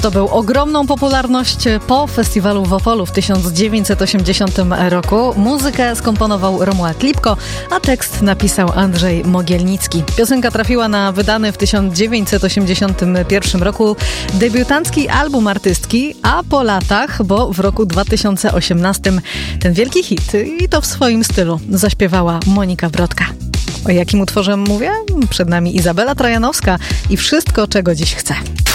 To był ogromną popularność po festiwalu w Opolu w 1980 roku. Muzykę skomponował Romuald Lipko, a tekst napisał Andrzej Mogielnicki. Piosenka trafiła na wydany w 1981 roku debiutancki album artystki, a po latach, bo w roku 2018 ten wielki hit, i to w swoim stylu, zaśpiewała Monika Brodka. O jakim utworze mówię? Przed nami Izabela Trojanowska i Wszystko, czego dziś chcę.